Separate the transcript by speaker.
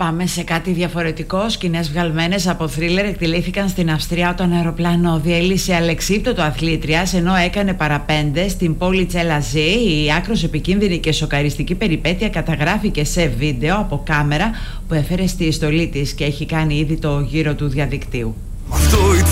Speaker 1: Πάμε σε κάτι διαφορετικό. Σκηνές βγαλμένες από θρίλερ εκτελήθηκαν στην Αυστρία όταν αεροπλάνο διέλυσε αλεξίπτωτο αθλήτριας ενώ έκανε παραπέντε στην πόλη Τσελαζή. Η άκρως επικίνδυνη και σοκαριστική περιπέτεια καταγράφηκε σε βίντεο από κάμερα που έφερε στη στολή της και έχει κάνει ήδη το γύρο του διαδικτύου.